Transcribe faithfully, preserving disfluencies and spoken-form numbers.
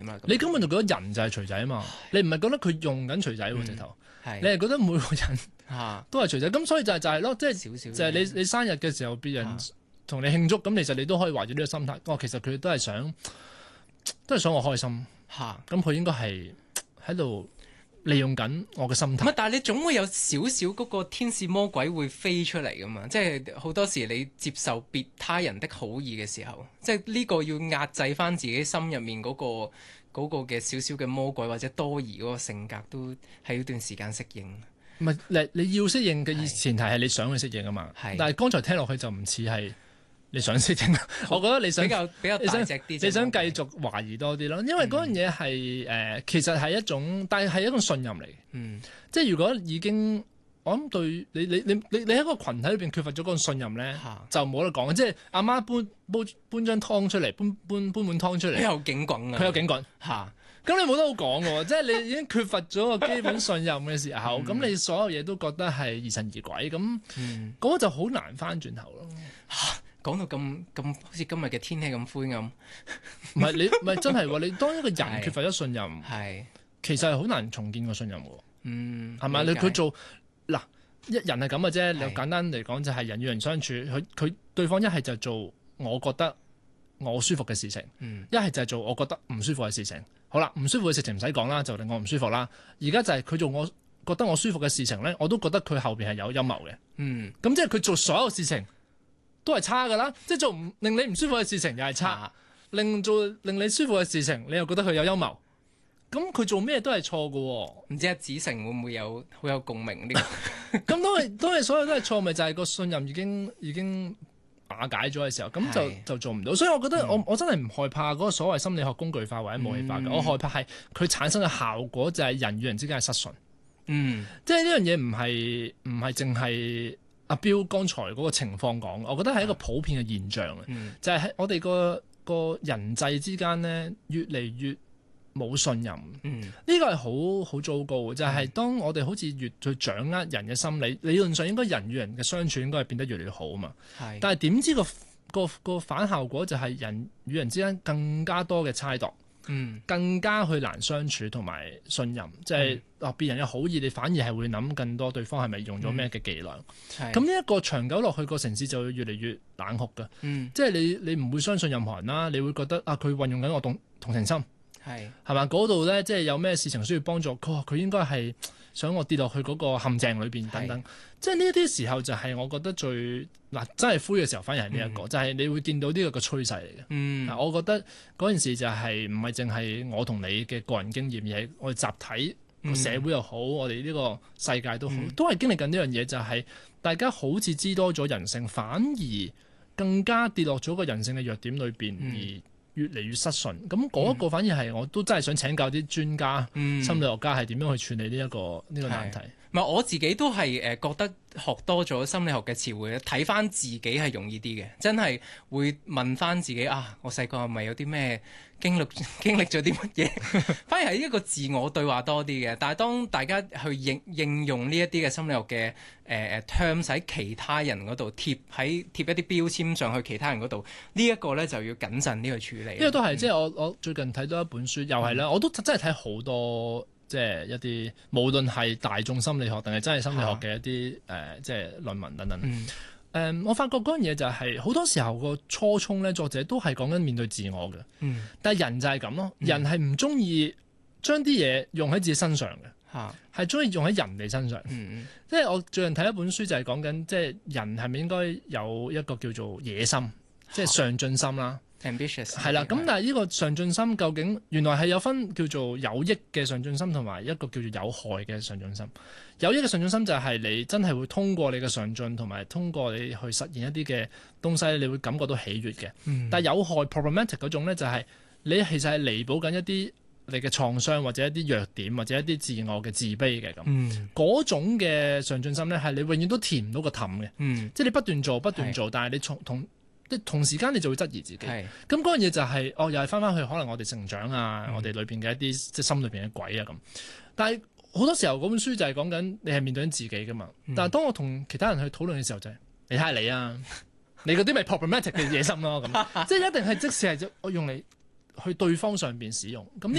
啦。 你根本就覺得人就係錘仔啊嘛，你唔係覺得佢用緊錘仔喎直頭， 係你係覺得每個人都係錘仔，咁所以就係就係咯，即係少少就係你你生日嘅時候，別人同你慶祝，咁其實你都可以懷住呢個心態，哦，其實佢都係想都係想我開心嚇，咁佢應該係喺度利用緊我嘅心態。 但係你總會有少少嗰個天使魔鬼會飛出嚟噶嘛，即係好多時你接受別他人的好意嘅時候，即係呢個要壓制翻自己心入面嗰、嗰個嗰嘅少少嘅魔鬼或者多疑嗰個性格，都係要段時間適應。 唔係你你要適應嘅前提係你想去適應啊嘛，但係剛才聽落去就唔似係你想適應，我覺得你想比較比較大隻啲， 你想繼續懷疑多啲咯，因為嗰樣嘢係誒其實係一種，但係係一種信任嚟嘅，嗯，即係如果已經我諗對你你你你你喺個群體裏邊缺乏咗嗰個信任咧，就冇得講，即係阿媽搬搬搬張湯出嚟，搬搬搬碗湯出嚟， 佢有警棍啊， 佢有警棍嚇。咁你冇得好講嘅喎，即係你已經缺乏咗個基本信任嘅時候，咁、嗯、你所有嘢都覺得係疑神疑鬼，咁嗰、嗯、個就好難翻轉頭咯。 講到咁咁，好似今日嘅天氣咁灰暗。 唔係你唔係真係喎，你當一個人缺乏咗信任， 係其實係好難重建個信任嘅。 嗯， 係咪？你佢做嗱一人係咁嘅啫。你簡單嚟講就係人與人相處，佢佢對方一係就做我覺得我舒服嘅事情，一係、嗯、就係做我覺得唔舒服嘅事情。好啦，唔舒服嘅事情唔使講啦，就令我唔舒服啦。而家就係佢做我覺得我舒服嘅事情咧，我都覺得佢後邊係有陰謀嘅。嗯，咁即係佢做所有事情都係差噶啦，即係做唔令你唔舒服嘅事情又係差，啊、令做令你舒服嘅事情，你又覺得佢有陰謀。咁佢做咩都係錯噶。唔知阿子成會唔會有好有共鳴呢個？咁都係都係所有都係錯，咪就係、是、個信任已經已經瓦解咗嘅時候，咁就就做唔到，所以我覺得我、嗯、我真係唔害怕嗰個所謂心理學工具化或者武器化嘅，嗯、我害怕係佢產生嘅效果就係人與人之間嘅失信。嗯，即係呢樣嘢唔係唔係淨係阿彪剛才嗰個情況講，我覺得係一個普遍嘅現象啊，嗯、就係喺我哋個個人際之間咧越嚟越冇信任，呢、嗯、個係好好糟糕嘅，就係、是、當我哋好似越去掌握人嘅心理，理論上應該人與人嘅相處應該係變得越嚟越好啊嘛。係，但係點知個個個反效果就係人與人之間更加多嘅猜度，嗯，更加去難相處同埋信任，即係啊別人嘅好意，你反而係會諗更多對方係咪用咗咩嘅伎倆。係，咁呢一個長久落去個城市就會越嚟越冷酷㗎。嗯，即係你你唔會相信任何人啦，你會覺得啊佢運用緊我同同情心。係，係嘛？嗰度咧，即係有咩事情需要幫助，佢佢應該係想我跌落去嗰個陷阱裏邊等等。是即係呢啲時候就係我覺得最嗱真係灰嘅時候，反而係呢一個，嗯、就係你會見到呢個個趨勢嚟嘅。嗯，我覺得嗰件事就係唔係淨係我同你嘅個人經驗，而係我哋集體個社會又好，嗯、我哋呢個世界都好，嗯、都係經歷緊呢樣嘢，就係大家好似知多咗人性，反而更加跌落咗個人性嘅弱點裏邊、嗯、而。越嚟越失信，咁嗰一個反而係我都真係想請教啲專家、嗯、心理學家係點樣去處理呢、這、一個呢、這個難題。唔係我自己都係誒覺得學多咗心理學嘅詞彙，睇翻自己係容易啲嘅，真係會問翻自己啊，我細個係咪有啲咩經歷經歷咗啲乜嘢？反而係一個自我對話多啲嘅。但係當大家去應應用呢一啲嘅心理學嘅誒誒 terms 喺其他人嗰度貼喺貼一啲標籤上去其他人嗰度，呢、這、一個咧就要謹慎呢個處理。呢個都係、嗯、即係我我最近睇到一本書，又係啦，嗯、我都真係睇好多。即係一啲無論係大眾心理學定係真係心理學嘅一啲誒、啊呃，即係論文等等。誒、嗯呃，我發覺嗰樣嘢就係、是、好多時候個初衷咧，作者都係講緊面對自我嘅。嗯，但係人就係咁咯，嗯、人係唔中意將啲嘢用喺自己身上嘅，係中意用喺人哋身上。嗯、即係我最近睇一本書就係講緊，即係人係咪應該有一個叫做野心，啊、即係上進心啦。ambitious 係啦，咁但係呢個上進心究竟原來係有分叫做有益嘅上進心同埋一個叫做有害嘅上進心。有益嘅上進心就係你真係會通過你嘅上進同埋通過你去實現一啲嘅東西，你會感覺到喜悅嘅。嗯、但係有害 problematic 嗰種咧，就係你其實係彌補緊一啲你嘅創傷或者一啲弱點或者一啲自我嘅自卑嘅咁。嗰、嗯、種嘅上進心咧，係你永遠都填唔到個氹嘅。嗯、即係你不斷做不斷做，是但係你從同即同時間你就會質疑自己，咁嗰樣嘢就係、是、哦，又係翻翻去可能我哋成長啊，嗯、我哋裏邊嘅一啲即係心裏邊嘅鬼啊咁。但係好多時候嗰本書就係講緊你係面對緊自己噶嘛。嗯、但係當我同其他人去討論嘅時候就係、是、你睇下你啊，你嗰啲咪 problematic 嘅野心咯咁，即係一定係即使係我用嚟去對方上邊使用咁。